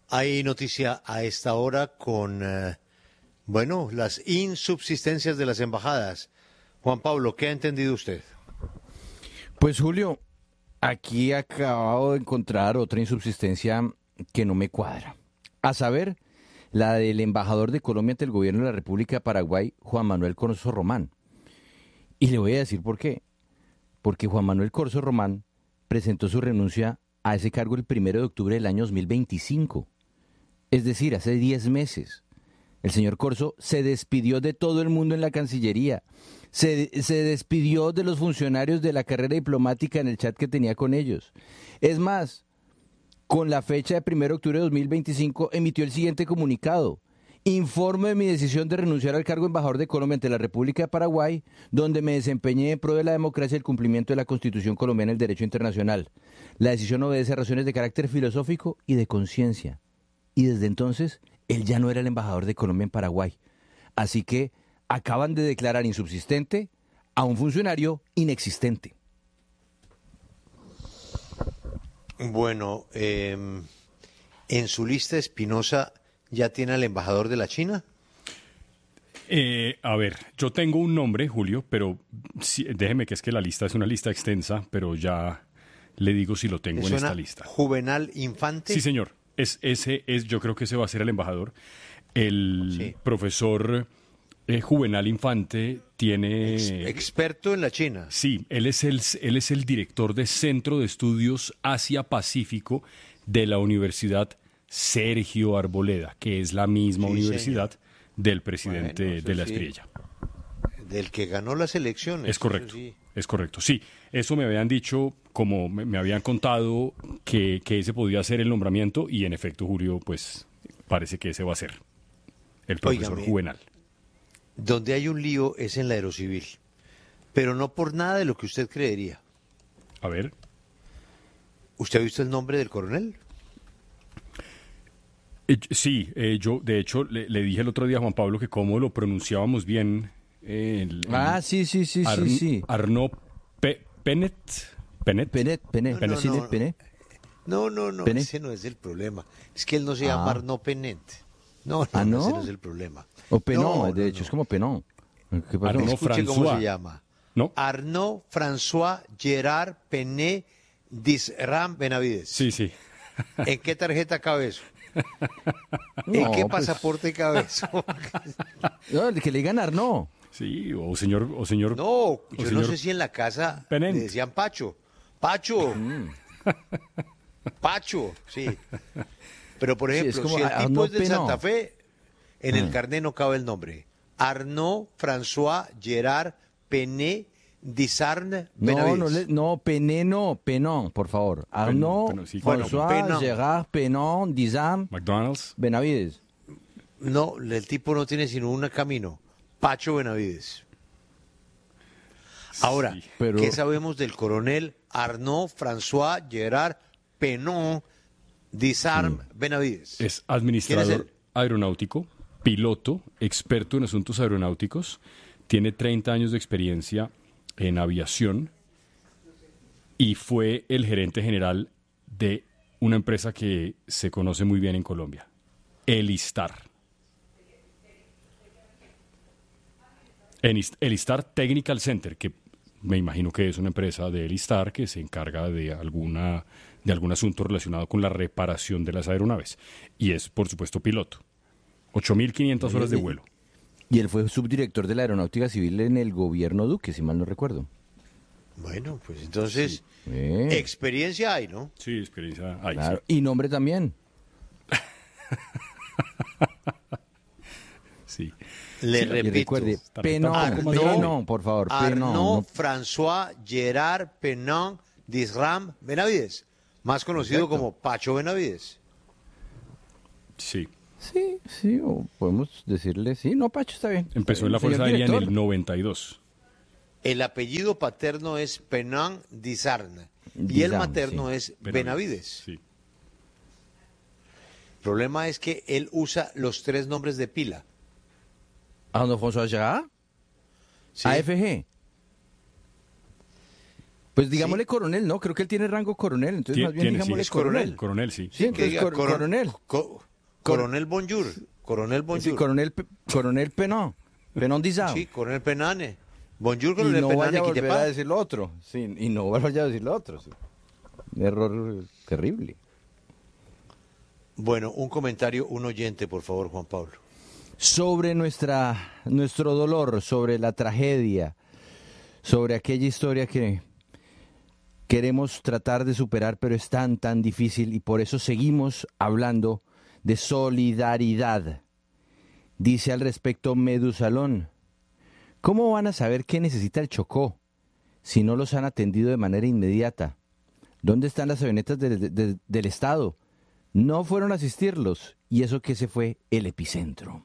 Hay noticia a esta hora con, las insubsistencias de las embajadas. Juan Pablo, ¿qué ha entendido usted? Pues Julio, aquí acabo de encontrar otra insubsistencia que no me cuadra. A saber, la del embajador de Colombia ante el gobierno de la República de Paraguay, Juan Manuel Corso Román. Y le voy a decir por qué. Porque Juan Manuel Corso Román presentó su renuncia a ese cargo el 1 de octubre del año 2025. Es decir, hace 10 meses. El señor Corso se despidió de todo el mundo en la Cancillería. Se despidió de los funcionarios de la carrera diplomática en el chat que tenía con ellos. Es más, con la fecha de 1 de octubre de 2025 emitió el siguiente comunicado. Informo de mi decisión de renunciar al cargo de embajador de Colombia ante la República de Paraguay, donde me desempeñé en pro de la democracia y el cumplimiento de la Constitución colombiana y el derecho internacional. La decisión obedece a razones de carácter filosófico y de conciencia. Y desde entonces, él ya no era el embajador de Colombia en Paraguay. Así que acaban de declarar insubsistente a un funcionario inexistente. Bueno, en su lista Espinosa ya tiene al embajador de la China. A ver, yo tengo un nombre, Julio, pero sí, déjeme que es que la lista es una lista extensa, pero ya le digo si lo tengo en esta lista. ¿Juvenal Infante? Sí, señor. Yo creo que ese va a ser el embajador. El profesor Juvenal Infante tiene... Experto en la China. Sí, él es el director de Centro de Estudios Asia-Pacífico de la Universidad Sergio Arboleda, que es la misma universidad del presidente de la Espriella. Del que ganó las elecciones. Es correcto, es correcto. Sí, eso me habían dicho, como me habían contado, que ese podía ser el nombramiento, y en efecto, Julio, pues parece que ese va a ser el profesor Juvenal. Donde hay un lío es en la Aerocivil, pero no por nada de lo que usted creería. A ver. ¿Usted ha visto el nombre del coronel? Sí, yo de hecho le dije el otro día a Juan Pablo que cómo lo pronunciábamos bien. Sí. Arnaud Penet. No, ese no es el problema. Es que él no se llama Arnaud Penet. No, ese no es el problema. O Penon, de hecho, es como Penon. Escuche cómo se llama. ¿No? Arnaud François Gerard Penet Disram Benavides. Sí. ¿En qué tarjeta cabe eso? ¿En qué pasaporte cabe eso? No, que le digan Arnaud. Sí, o señor. No, yo no sé si en la casa le decían Pacho. Pacho, sí. Pero, por ejemplo, si el tipo es de Santa Fe, en el carnet no cabe el nombre. Arnaud François Gerard Penet Disarn Benavides. No, Penon, por favor. Arnaud François Gerard Penon Disarn McDonald's Benavides. No, el tipo no tiene sino un camino. Pacho Benavides. Ahora, ¿qué sabemos del coronel Arnaud François Gerard Penon Disarm Benavides? Es administrador aeronáutico, piloto, experto en asuntos aeronáuticos, tiene 30 años de experiencia en aviación y fue el gerente general de una empresa que se conoce muy bien en Colombia, Elistar. Elistar Technical Center, que me imagino que es una empresa de Elistar que se encarga de algún asunto relacionado con la reparación de las aeronaves. Y es, por supuesto, piloto. 8.500 horas de vuelo. Y él fue subdirector de la Aeronáutica Civil en el gobierno Duque, si mal no recuerdo. Bueno, pues entonces, experiencia hay, ¿no? Sí, experiencia hay. Claro. Sí. Y nombre también. Sí. Le repito. Penon, por favor. Arnaud François Gerard Penon Disram Benavides, más conocido como Pacho Benavides. Sí. Sí, o podemos decirle, sí, no, Pacho está bien. Empezó en la Fuerza Aérea en el 92. El apellido paterno es Penon Disarn y el materno es Benavides. Sí. El problema es que él usa los 3 nombres de pila. ¿Arnaud François Gerard? Sí. AFG. Pues digámosle coronel, ¿no? Creo que él tiene rango coronel, entonces más bien digámosle coronel. Coronel, sí. Sí, entonces coronel. Coronel Bonjour. Coronel Bonjour. Sí, coronel Penón. Penón Dizao. Sí, coronel Penane. Bonjour, coronel Penane. Y no vaya a volver a decir lo otro. Sí, y no vaya a decir lo otro. Sí. Un error terrible. Bueno, un comentario, un oyente, por favor, Juan Pablo. Sobre nuestro dolor, sobre la tragedia, sobre aquella historia que queremos tratar de superar, pero es tan difícil y por eso seguimos hablando de solidaridad. Dice al respecto Medusalón, ¿cómo van a saber qué necesita el Chocó si no los han atendido de manera inmediata? ¿Dónde están las avionetas del Estado? No fueron a asistirlos y eso que ese fue el epicentro.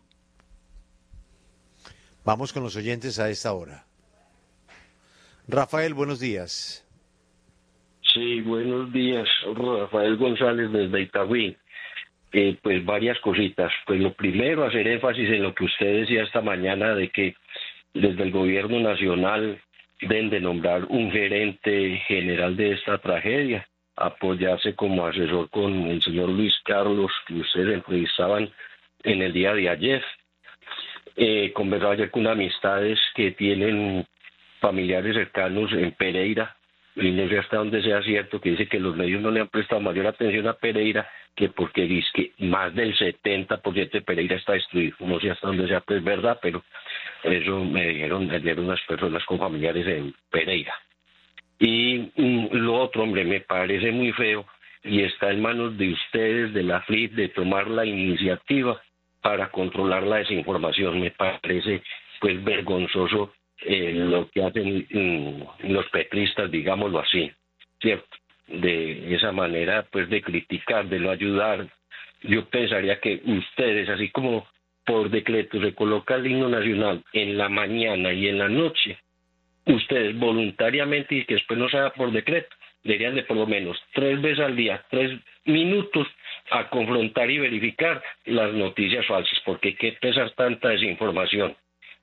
Vamos con los oyentes a esta hora. Rafael, buenos días. Sí, buenos días. Rafael González desde Itagüí. Pues varias cositas. Pues lo primero, hacer énfasis en lo que usted decía esta mañana de que desde el gobierno nacional deben de nombrar un gerente general de esta tragedia, apoyarse como asesor con el señor Luis Carlos, que ustedes entrevistaban en el día de ayer. Conversaba ayer con amistades que tienen familiares cercanos en Pereira, y no sé hasta dónde sea cierto, que dice que los medios no le han prestado mayor atención a Pereira, que porque dice que más del 70% de Pereira está destruido. No sé hasta dónde sea pues verdad, pero eso me dijeron ayer unas personas con familiares en Pereira. Y lo otro, hombre, me parece muy feo y está en manos de ustedes, de la FLIP, de tomar la iniciativa para controlar la desinformación. Me parece pues vergonzoso lo que hacen los petristas, digámoslo así, ¿cierto? De esa manera pues de criticar, de no ayudar. Yo pensaría que ustedes, así como por decreto se coloca el himno nacional en la mañana y en la noche, ustedes voluntariamente, y que después no se haga por decreto, deberían de por lo menos 3 veces al día, 3 minutos a confrontar y verificar las noticias falsas, porque qué pesar tanta desinformación.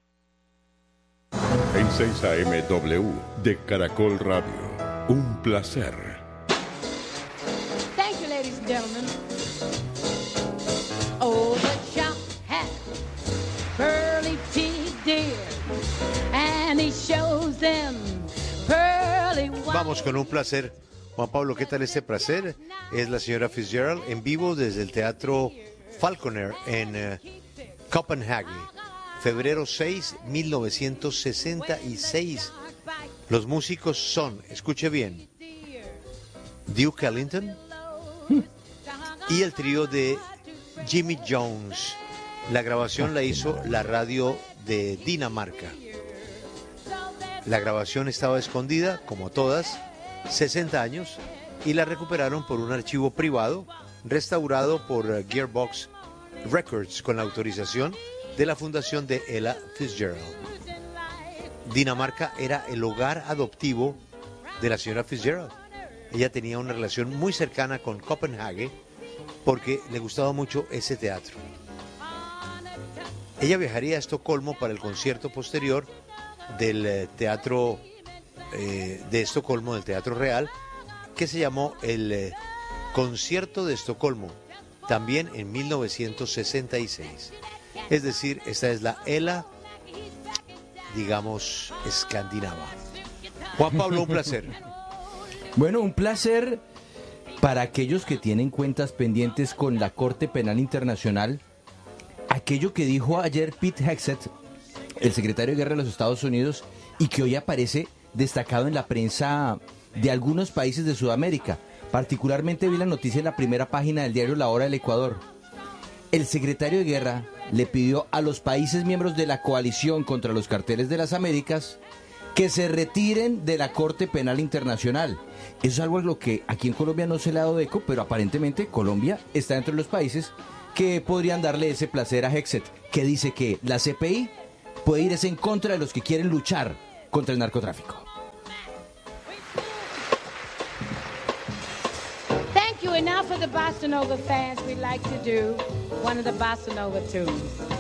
En 6 AM W de Caracol Radio, un placer. Thank you, ladies and gentlemen. Oh, the chump hat, pearly teeth, dear, and he shows them pearly white. Vamos con un placer. Juan Pablo, ¿qué tal este placer? Es la señora Fitzgerald en vivo desde el Teatro Falconer en Copenhague. Febrero 6, 1966. Los músicos son, escuche bien, Duke Ellington y el trío de Jimmy Jones. La grabación la hizo la radio de Dinamarca. La grabación estaba escondida, como todas, 60 años, y la recuperaron por un archivo privado restaurado por Gearbox Records con la autorización de la fundación de Ella Fitzgerald. Dinamarca era el hogar adoptivo de la señora Fitzgerald. Ella tenía una relación muy cercana con Copenhague porque le gustaba mucho ese teatro. Ella viajaría a Estocolmo para el concierto posterior del teatro de Estocolmo, del Teatro Real, que se llamó el Concierto de Estocolmo, también en 1966. Es decir, esta es la Ella, digamos, escandinava. Juan Pablo, un placer. Bueno, un placer para aquellos que tienen cuentas pendientes con la Corte Penal Internacional. Aquello que dijo ayer Pete Hegseth, el secretario de Guerra de los Estados Unidos, y que hoy aparece destacado en la prensa de algunos países de Sudamérica. Particularmente vi la noticia en la primera página del diario La Hora del Ecuador. El secretario de Guerra le pidió a los países miembros de la coalición contra los carteles de las Américas que se retiren de la Corte Penal Internacional. Eso es algo a lo que aquí en Colombia no se le ha dado eco, pero aparentemente Colombia está entre los países que podrían darle ese placer a Hegseth, que dice que la CPI puede irse en contra de los que quieren luchar contra el narcotráfico. Thank you. And now for the Bossa Nova fans, we'd like to do one of the Bossa Nova tunes.